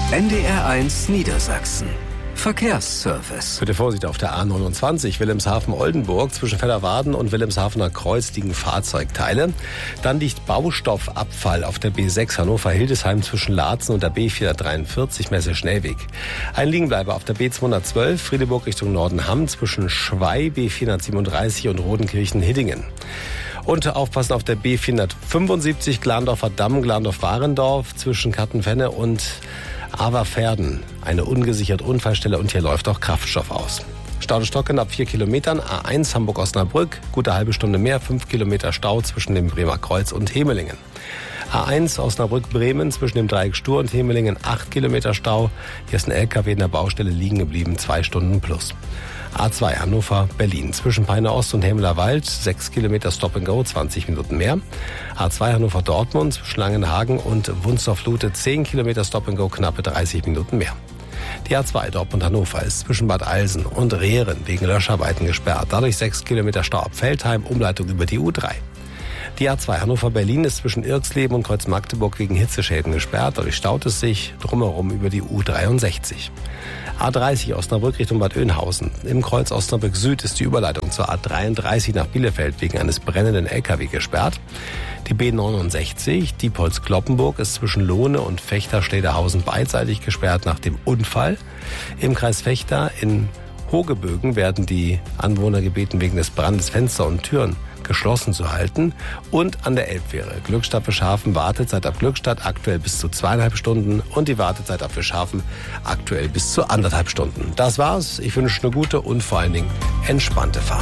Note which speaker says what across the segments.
Speaker 1: NDR1 Niedersachsen. Verkehrsservice.
Speaker 2: Bitte Vorsicht auf der A29 Wilhelmshaven-Oldenburg. Zwischen Vellerwaden und Wilhelmshavener Kreuz liegen Fahrzeugteile. Dann liegt Baustoffabfall auf der B6 Hannover-Hildesheim zwischen Laatzen und der B443 Messe-Schnellweg. Ein Liegenbleiber auf der B212 Friedeburg Richtung Nordenham zwischen Schwey B437 und Rodenkirchen-Hiddingen. Und aufpassen auf der B475 Glandorfer Damm, Glandorf-Warendorf zwischen Kattenfenne und Averferden. Eine ungesicherte Unfallstelle und hier läuft auch Kraftstoff aus. Staudestocken ab 4 Kilometern, A1 Hamburg-Osnabrück, gute halbe Stunde mehr, 5 Kilometer Stau zwischen dem Bremer Kreuz und Hemelingen. A1 Osnabrück-Bremen zwischen dem Dreieck Stur und Hemelingen, 8 Kilometer Stau. Hier ist ein LKW in der Baustelle liegen geblieben, 2 Stunden plus. A2 Hannover-Berlin zwischen Peine Ost und Hemeler Wald, 6 Kilometer Stop and Go, 20 Minuten mehr. A2 Hannover-Dortmund zwischen Langenhagen und Wunsdorf-Lute, 10 Kilometer Stop and Go, knappe 30 Minuten mehr. Die A2 Dortmund-Hannover ist zwischen Bad Alsen und Rehren wegen Löscharbeiten gesperrt. Dadurch 6 Kilometer Stau ab Veltheim, Umleitung über die U3. Die A2 Hannover-Berlin ist zwischen Irxleben und Kreuz-Magdeburg wegen Hitzeschäden gesperrt. Dadurch staut es sich drumherum über die U63. A30 Osnabrück Richtung Bad Oeynhausen. Im Kreuz Osnabrück Süd ist die Überleitung zur A33 nach Bielefeld wegen eines brennenden LKW gesperrt. Die B69 Diepholz-Kloppenburg ist zwischen Lohne und Fechter-Stederhausen beidseitig gesperrt nach dem Unfall. Im Kreis Fechter in Hogebögen werden die Anwohner gebeten, wegen des Brandes Fenster und Türen geschlossen zu halten. Und an der Elbfähre Glückstadt Fischhafen Wartezeit ab Glückstadt aktuell bis zu 2,5 Stunden und die Wartezeit ab Fischhafen aktuell bis zu 1,5 Stunden. Das war's. Ich wünsche eine gute und vor allen Dingen entspannte Fahrt.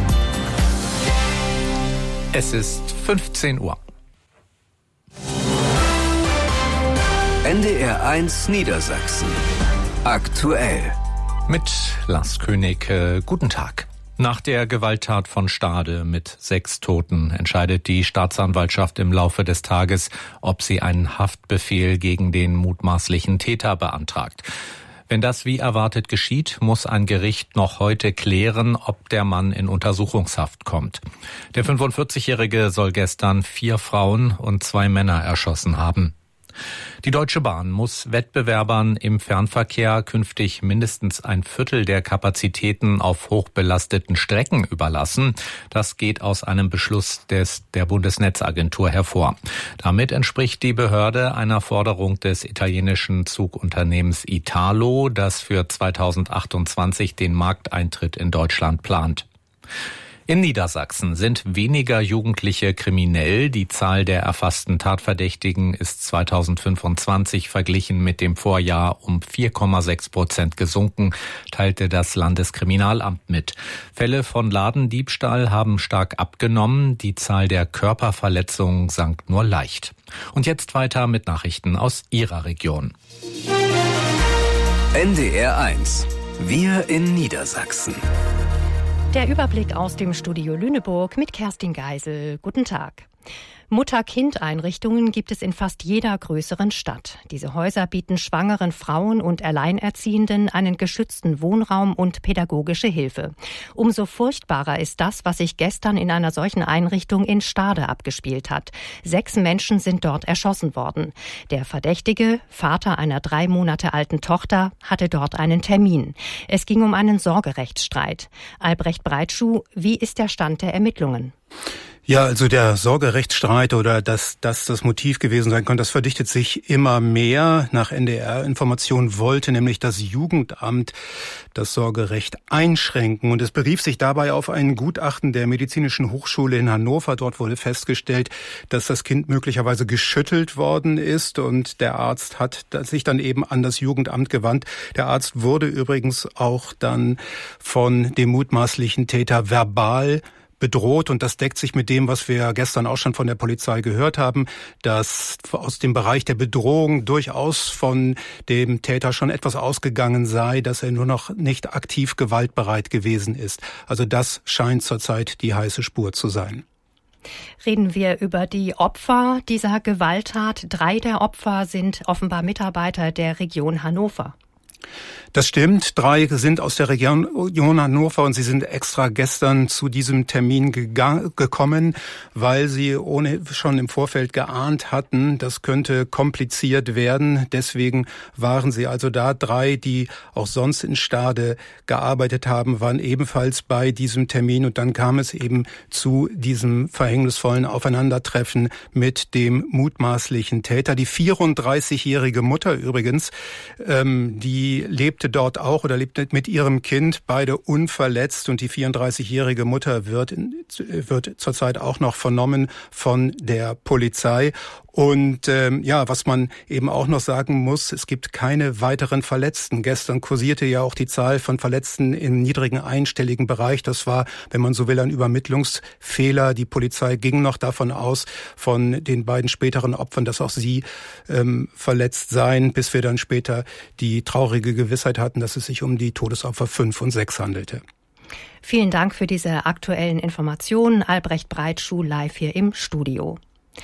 Speaker 3: Es ist 15 Uhr.
Speaker 1: NDR1 Niedersachsen. Aktuell.
Speaker 3: Mit Lars König. Guten Tag. Nach der Gewalttat von Stade mit 6 Toten entscheidet die Staatsanwaltschaft im Laufe des Tages, ob sie einen Haftbefehl gegen den mutmaßlichen Täter beantragt. Wenn das wie erwartet geschieht, muss ein Gericht noch heute klären, ob der Mann in Untersuchungshaft kommt. Der 45-Jährige soll gestern 4 Frauen und 2 Männer erschossen haben. Die Deutsche Bahn muss Wettbewerbern im Fernverkehr künftig mindestens ein Viertel der Kapazitäten auf hochbelasteten Strecken überlassen. Das geht aus einem Beschluss der Bundesnetzagentur hervor. Damit entspricht die Behörde einer Forderung des italienischen Zugunternehmens Italo, das für 2028 den Markteintritt in Deutschland plant. In Niedersachsen sind weniger Jugendliche kriminell. Die Zahl der erfassten Tatverdächtigen ist 2025 verglichen mit dem Vorjahr um 4,6% gesunken, teilte das Landeskriminalamt mit. Fälle von Ladendiebstahl haben stark abgenommen. Die Zahl der Körperverletzungen sank nur leicht. Und jetzt weiter mit Nachrichten aus Ihrer Region.
Speaker 1: NDR1. Wir in Niedersachsen.
Speaker 4: Der Überblick aus dem Studio Lüneburg mit Kerstin Geisel. Guten Tag. Mutter-Kind-Einrichtungen gibt es in fast jeder größeren Stadt. Diese Häuser bieten schwangeren Frauen und Alleinerziehenden einen geschützten Wohnraum und pädagogische Hilfe. Umso furchtbarer ist das, was sich gestern in einer solchen Einrichtung in Stade abgespielt hat. 6 Menschen sind dort erschossen worden. Der Verdächtige, Vater einer 3 Monate alten Tochter, hatte dort einen Termin. Es ging um einen Sorgerechtsstreit. Albrecht Breitschuh, wie ist der Stand der Ermittlungen?
Speaker 5: Ja, also der Sorgerechtsstreit oder dass das Motiv gewesen sein könnte, das verdichtet sich immer mehr. Nach NDR-Information wollte nämlich das Jugendamt das Sorgerecht einschränken. Und es berief sich dabei auf ein Gutachten der Medizinischen Hochschule in Hannover. Dort wurde festgestellt, dass das Kind möglicherweise geschüttelt worden ist. Und der Arzt hat sich dann eben an das Jugendamt gewandt. Der Arzt wurde übrigens auch dann von dem mutmaßlichen Täter verbal bedroht, und das deckt sich mit dem, was wir gestern auch schon von der Polizei gehört haben, dass aus dem Bereich der Bedrohung durchaus von dem Täter schon etwas ausgegangen sei, dass er nur noch nicht aktiv gewaltbereit gewesen ist. Also das scheint zurzeit die heiße Spur zu sein.
Speaker 4: Reden wir über die Opfer dieser Gewalttat. 3 der Opfer sind offenbar Mitarbeiter der Region Hannover.
Speaker 5: Das stimmt. 3 sind aus der Region Hannover und sie sind extra gestern zu diesem Termin gekommen, weil sie schon im Vorfeld geahnt hatten, das könnte kompliziert werden. Deswegen waren sie also da. 3, die auch sonst in Stade gearbeitet haben, waren ebenfalls bei diesem Termin und dann kam es eben zu diesem verhängnisvollen Aufeinandertreffen mit dem mutmaßlichen Täter. Die 34-jährige Mutter übrigens, die lebte dort auch oder lebte mit ihrem Kind, beide unverletzt und die 34-jährige Mutter wird zurzeit auch noch vernommen von der Polizei. Und was man eben auch noch sagen muss, es gibt keine weiteren Verletzten. Gestern kursierte ja auch die Zahl von Verletzten im niedrigen einstelligen Bereich. Das war, wenn man so will, ein Übermittlungsfehler. Die Polizei ging noch davon aus, von den beiden späteren Opfern, dass auch sie verletzt seien, bis wir dann später die traurige Gewissheit hatten, dass es sich um die Todesopfer 5 und 6 handelte.
Speaker 4: Vielen Dank für diese aktuellen Informationen. Albrecht Breitschuh live hier im Studio.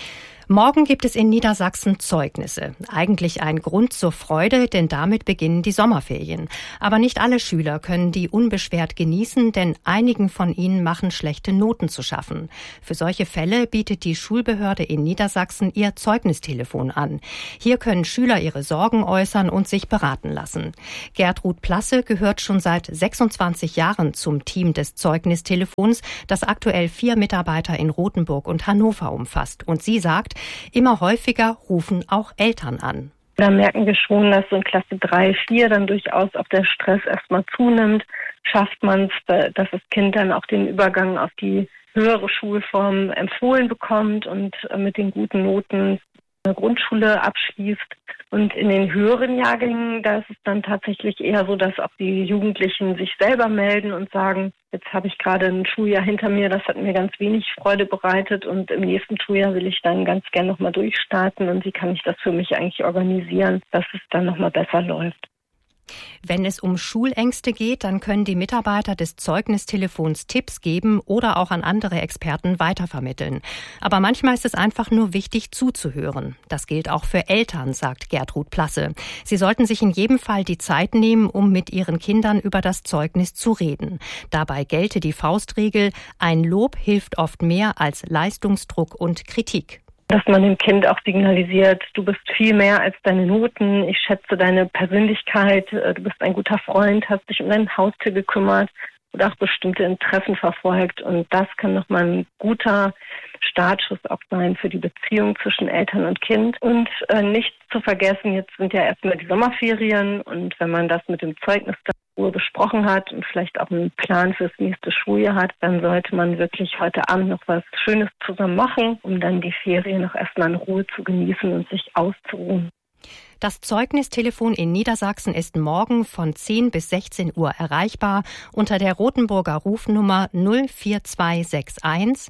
Speaker 4: Morgen gibt es in Niedersachsen Zeugnisse. Eigentlich ein Grund zur Freude, denn damit beginnen die Sommerferien. Aber nicht alle Schüler können die unbeschwert genießen, denn einigen von ihnen machen schlechte Noten zu schaffen. Für solche Fälle bietet die Schulbehörde in Niedersachsen ihr Zeugnistelefon an. Hier können Schüler ihre Sorgen äußern und sich beraten lassen. Gertrud Plasse gehört schon seit 26 Jahren zum Team des Zeugnistelefons, das aktuell 4 Mitarbeiter in Rothenburg und Hannover umfasst. Und sie sagt, immer häufiger rufen auch Eltern an.
Speaker 6: Da merken wir schon, dass so in Klasse 3, 4 dann durchaus auch der Stress erstmal zunimmt. Schafft man es, dass das Kind dann auch den Übergang auf die höhere Schulform empfohlen bekommt und mit den guten Noten eine Grundschule abschließt. Und in den höheren Jahrgängen, da ist es dann tatsächlich eher so, dass auch die Jugendlichen sich selber melden und sagen, jetzt habe ich gerade ein Schuljahr hinter mir, das hat mir ganz wenig Freude bereitet und im nächsten Schuljahr will ich dann ganz gern nochmal durchstarten und wie kann ich das für mich eigentlich organisieren, dass es dann nochmal besser läuft.
Speaker 4: Wenn es um Schulängste geht, dann können die Mitarbeiter des Zeugnistelefons Tipps geben oder auch an andere Experten weitervermitteln. Aber manchmal ist es einfach nur wichtig zuzuhören. Das gilt auch für Eltern, sagt Gertrud Plasse. Sie sollten sich in jedem Fall die Zeit nehmen, um mit ihren Kindern über das Zeugnis zu reden. Dabei gelte die Faustregel, ein Lob hilft oft mehr als Leistungsdruck und Kritik.
Speaker 6: Dass man dem Kind auch signalisiert, du bist viel mehr als deine Noten, ich schätze deine Persönlichkeit, du bist ein guter Freund, hast dich um dein Haustier gekümmert oder auch bestimmte Interessen verfolgt. Und das kann nochmal ein guter Startschuss auch sein für die Beziehung zwischen Eltern und Kind. Und nicht zu vergessen, jetzt sind ja erstmal die Sommerferien und wenn man das mit dem Zeugnis besprochen hat und vielleicht auch einen Plan fürs nächste Schuljahr hat, dann sollte man wirklich heute Abend noch was Schönes zusammen machen, um dann die Ferien noch erstmal in Ruhe zu genießen und sich auszuruhen.
Speaker 4: Das Zeugnistelefon in Niedersachsen ist morgen von 10 bis 16 Uhr erreichbar unter der Rothenburger Rufnummer 04261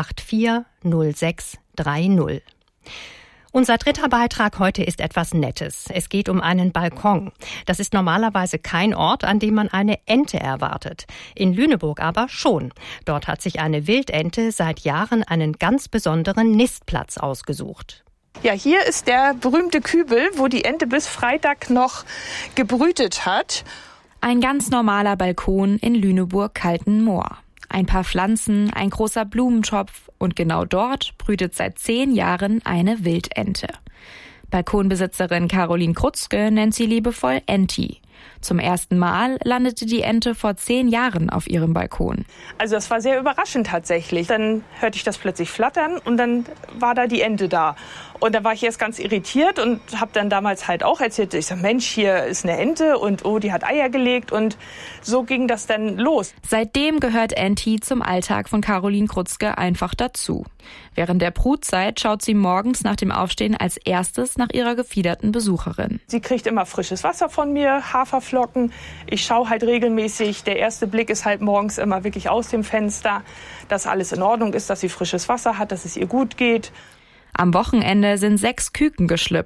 Speaker 4: 840630. Unser dritter Beitrag heute ist etwas Nettes. Es geht um einen Balkon. Das ist normalerweise kein Ort, an dem man eine Ente erwartet. In Lüneburg aber schon. Dort hat sich eine Wildente seit Jahren einen ganz besonderen Nistplatz ausgesucht.
Speaker 7: Ja, hier ist der berühmte Kübel, wo die Ente bis Freitag noch gebrütet hat.
Speaker 8: Ein ganz normaler Balkon in Lüneburg-Kaltenmoor. Ein paar Pflanzen, ein großer Blumentopf und genau dort brütet seit 10 Jahren eine Wildente. Balkonbesitzerin Caroline Krutzke nennt sie liebevoll Enti. Zum ersten Mal landete die Ente vor 10 Jahren auf ihrem Balkon.
Speaker 7: Also das war sehr überraschend tatsächlich. Dann hörte ich das plötzlich flattern und dann war da die Ente da. Und da war ich erst ganz irritiert und habe dann damals halt auch erzählt, ich sag, Mensch, hier ist eine Ente und oh, die hat Eier gelegt und so ging das dann los.
Speaker 8: Seitdem gehört Enti zum Alltag von Caroline Krutzke einfach dazu. Während der Brutzeit schaut sie morgens nach dem Aufstehen als erstes nach ihrer gefiederten Besucherin.
Speaker 7: Sie kriegt immer frisches Wasser von mir, Haferflocken. Ich schaue halt regelmäßig. Der erste Blick ist halt morgens immer wirklich aus dem Fenster, dass alles in Ordnung ist, dass sie frisches Wasser hat, dass es ihr gut geht.
Speaker 8: Am Wochenende sind 6 Küken geschlüpft.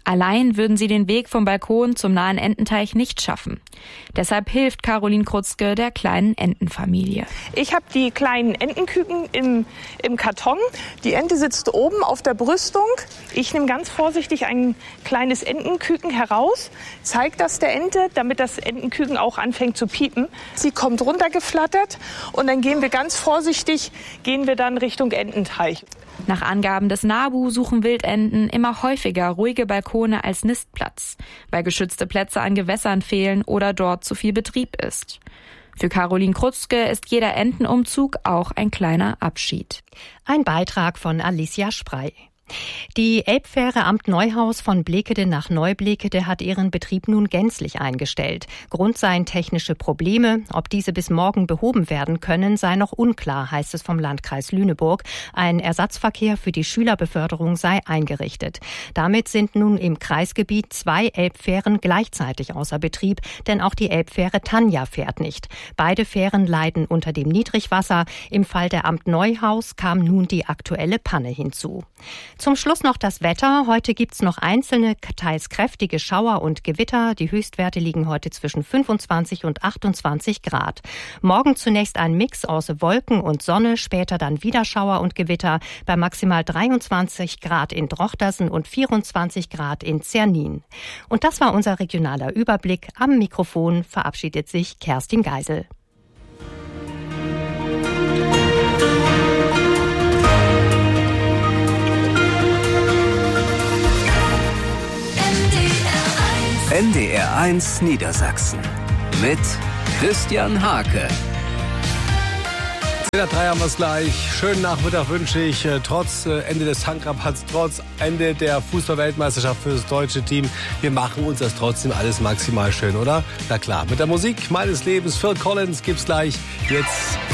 Speaker 8: Allein würden sie den Weg vom Balkon zum nahen Ententeich nicht schaffen. Deshalb hilft Caroline Krutzke der kleinen Entenfamilie.
Speaker 7: Ich habe die kleinen Entenküken im Karton. Die Ente sitzt oben auf der Brüstung. Ich nehme ganz vorsichtig ein kleines Entenküken heraus, zeige das der Ente, damit das Entenküken auch anfängt zu piepen. Sie kommt runtergeflattert und dann gehen wir ganz vorsichtig dann Richtung Ententeich.
Speaker 8: Nach Angaben des NABU suchen Wildenten immer häufiger ruhige Balkone als Nistplatz, weil geschützte Plätze an Gewässern fehlen oder dort zu viel Betrieb ist. Für Caroline Krutzke ist jeder Entenumzug auch ein kleiner Abschied.
Speaker 4: Ein Beitrag von Alicia Sprey. Die Elbfähre Amt Neuhaus von Blekede nach Neublekede hat ihren Betrieb nun gänzlich eingestellt. Grund seien technische Probleme. Ob diese bis morgen behoben werden können, sei noch unklar, heißt es vom Landkreis Lüneburg. Ein Ersatzverkehr für die Schülerbeförderung sei eingerichtet. Damit sind nun im Kreisgebiet 2 Elbfähren gleichzeitig außer Betrieb, denn auch die Elbfähre Tanja fährt nicht. Beide Fähren leiden unter dem Niedrigwasser. Im Fall der Amt Neuhaus kam nun die aktuelle Panne hinzu. Zum Schluss noch das Wetter. Heute gibt's noch einzelne, teils kräftige Schauer und Gewitter. Die Höchstwerte liegen heute zwischen 25 und 28 Grad. Morgen zunächst ein Mix aus Wolken und Sonne, später dann wieder Schauer und Gewitter bei maximal 23 Grad in Drochtersen und 24 Grad in Zernin. Und das war unser regionaler Überblick. Am Mikrofon verabschiedet sich Kerstin Geisel.
Speaker 1: NDR 1 Niedersachsen mit Christian Hake.
Speaker 2: 10:03 haben wir es gleich. Schönen Nachmittag wünsche ich. Trotz Ende des Tankrabatts, trotz Ende der Fußball-Weltmeisterschaft für das deutsche Team. Wir machen uns das trotzdem alles maximal schön, oder? Na klar, mit der Musik meines Lebens, Phil Collins, gibt's gleich jetzt